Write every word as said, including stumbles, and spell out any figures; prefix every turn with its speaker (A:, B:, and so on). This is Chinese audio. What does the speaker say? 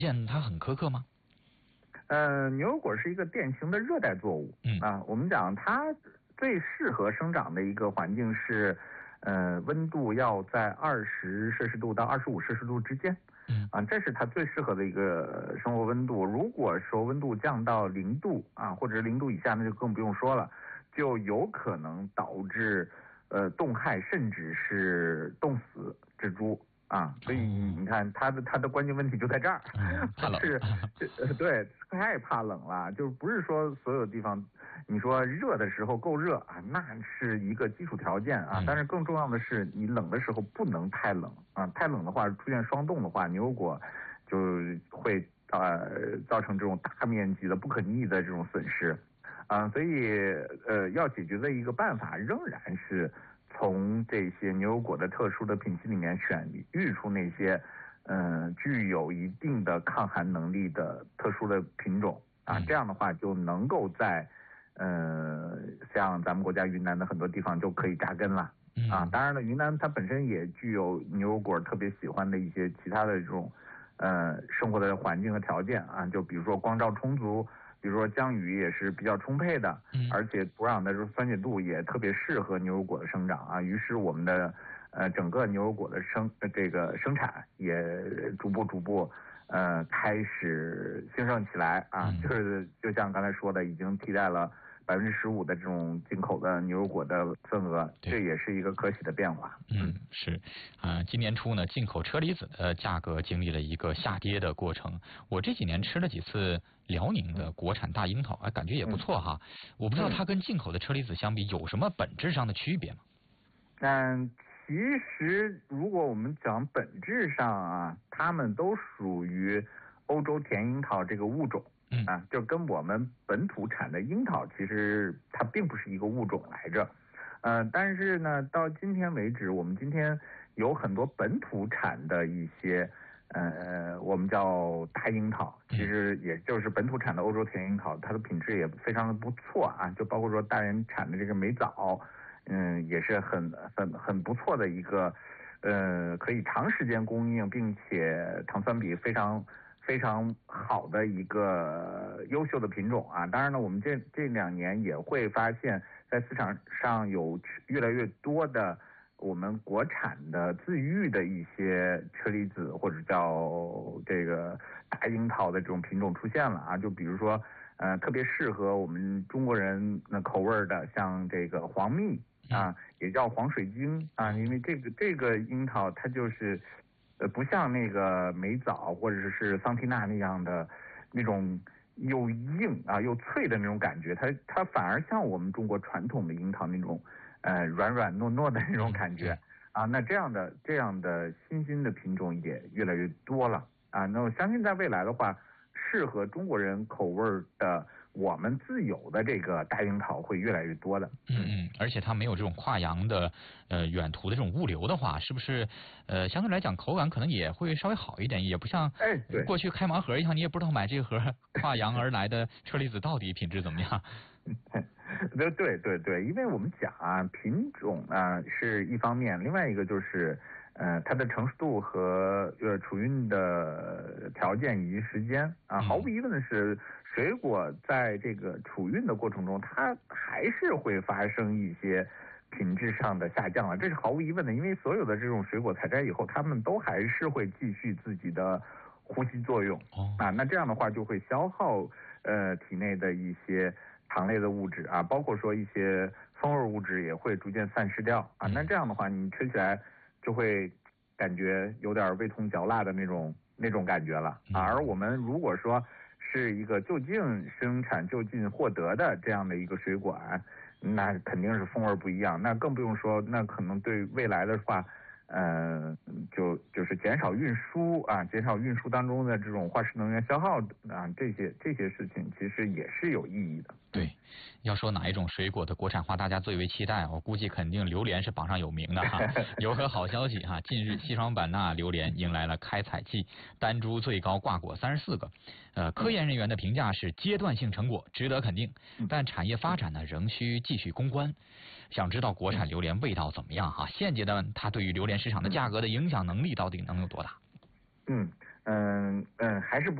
A: 见它很苛刻吗？
B: 呃，牛油果是一个典型的热带作物，
A: 嗯
B: 啊，我们讲它最适合生长的一个环境是，呃，温度要在二十摄氏度到二十五摄氏度之间，
A: 嗯
B: 啊，这是它最适合的一个生活温度。如果说温度降到零度啊，或者零度以下，那就更不用说了，就有可能导致呃冻害，甚至是冻死蜘蛛。啊，所以你看，它的它的关键问题就在这儿，
A: 怕冷
B: 是，对，太怕冷了，就是不是说所有地方，你说热的时候够热啊，那是一个基础条件啊，但是更重要的是，你冷的时候不能太冷啊，太冷的话出现霜冻的话，牛油果就会呃造成这种大面积的不可逆的这种损失，啊，所以呃要解决的一个办法仍然是。从这些牛油果的特殊的品系里面选育出那些，嗯、呃，具有一定的抗寒能力的特殊的品种啊，这样的话就能够在，呃，像咱们国家云南的很多地方就可以扎根了啊。当然了，云南它本身也具有牛油果特别喜欢的一些其他的这种，呃，生活的环境和条件啊，就比如说光照充足。比如说降雨也是比较充沛的，而且土壤的这种酸碱度也特别适合牛油果的生长啊。于是我们的呃整个牛油果的生这个生产也逐步逐步呃开始兴盛起来啊。就是就像刚才说的，已经替代了百分之十五的这种进口的牛油果的份额，这也是一个可喜的变化。
A: 嗯，是啊、呃，今年初呢，进口车厘子的价格经历了一个下跌的过程。我这几年吃了几次辽宁的国产大樱桃，哎，感觉也不错哈。我不知道它跟进口的车厘子相比有什么本质上的区别吗？
B: 嗯，其实如果我们讲本质上啊，它们都属于欧洲甜樱桃这个物种。嗯啊，就跟我们本土产的樱桃，其实它并不是一个物种来着，呃，但是呢，到今天为止，我们今天有很多本土产的一些，呃，我们叫大樱桃，其实也就是本土产的欧洲甜樱桃，它的品质也非常的不错啊，就包括说大连产的这个美枣，嗯，也是很很很不错的一个，呃，可以长时间供应，并且糖酸比非常。非常好的一个优秀的品种啊！当然呢，我们这这两年也会发现，在市场上有越来越多的我们国产的自育的一些车厘子或者叫这个大樱桃的这种品种出现了啊！就比如说，呃，特别适合我们中国人的口味的，像这个黄蜜啊，也叫黄水晶啊，因为这个这个樱桃它就是。呃，不像那个美枣或者是桑缇娜那样的那种又硬啊又脆的那种感觉，它它反而像我们中国传统的樱桃那种呃软软糯糯的那种感觉啊。那这样的这样的新兴的品种也越来越多了啊。那我相信在未来的话，适合中国人口味的我们自有的这个大樱桃会越来越多的。
A: 嗯嗯，而且它没有这种跨洋的呃远途的这种物流的话，是不是呃相对来讲口感可能也会稍微好一点，也不像
B: 哎对
A: 过去开盲盒一样，你也不知道买这个盒跨洋而来的车厘子到底品质怎么样。
B: 对对对对，因为我们讲啊，品种啊是一方面，另外一个就是呃它的成熟度和呃储运的条件以及时间啊，毫无疑问的是，水果在这个储运的过程中，它还是会发生一些品质上的下降了，这是毫无疑问的，因为所有的这种水果采摘以后，它们都还是会继续自己的呼吸作用啊，那这样的话就会消耗呃体内的一些。糖类的物质啊，包括说一些风味物质也会逐渐散失掉啊。那这样的话，你吃起来就会感觉有点味同嚼蜡的那种那种感觉了啊。而我们如果说是一个就近生产、就近获得的这样的一个水果啊，那肯定是风味不一样。那更不用说，那可能对未来的话。呃，就就是减少运输啊，减少运输当中的这种化石能源消耗啊，这些这些事情其实也是有意义的。
A: 对，要说哪一种水果的国产化大家最为期待，我估计肯定榴莲是榜上有名的哈。有个好消息哈，近日西双版纳榴莲迎来了开采季，单株最高挂果三十四个，呃，科研人员的评价是阶段性成果，值得肯定。但产业发展呢，仍需继续攻关。想知道国产榴莲味道怎么样哈？现阶段它对于榴莲市场的价格的影响能力到底能有多大？
B: 嗯， 嗯嗯，还是不。